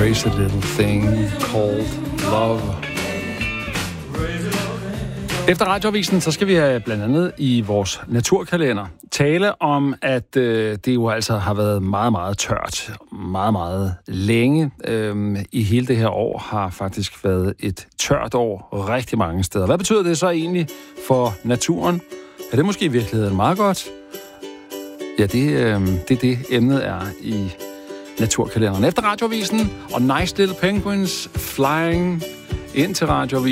Crazy little thing called love. Efter radioavisen, så skal vi blandt andet i vores naturkalender tale om, at det jo altså har været meget, meget tørt. Meget, meget længe. I hele det her år har faktisk været et tørt år rigtig mange steder. Hvad betyder det så egentlig for naturen? Er det måske i virkeligheden meget godt? Ja, det er det, emnet er i naturkalenderen. Efter radioavisen og Nice Little Penguins Flying ind til radioavisen.